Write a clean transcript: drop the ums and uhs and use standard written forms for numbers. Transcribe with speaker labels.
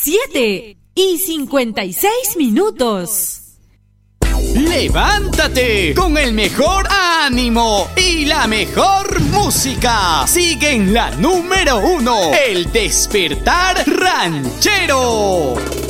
Speaker 1: 7:56.
Speaker 2: ¡Levántate! Con el mejor ánimo y la mejor música. Sigue en la número 1, El Despertar Ranchero.